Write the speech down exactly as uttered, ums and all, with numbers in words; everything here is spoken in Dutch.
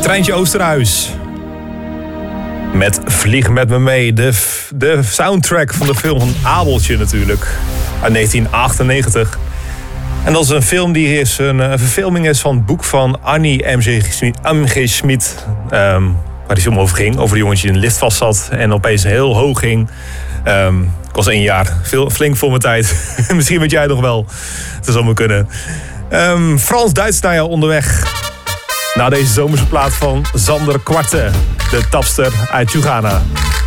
Treintje Oosterhuis. Met Vlieg met me mee. De, de soundtrack van de film van Abeltje natuurlijk. Uit negentien achtennegentig. En dat is een film die is een, een verfilming is van het boek van Annie M G Schmid. Um, waar die film over ging. Over een jongetje die in de lift vast zat. En opeens heel hoog ging. Um, ik was één jaar. Veel, flink voor mijn tijd. Misschien weet jij nog wel. Dat zou maar kunnen. Um, Frans-Duits naar jou onderweg. Na deze zomerse plaat van Sander Kwarte. De tapster uit Jugana.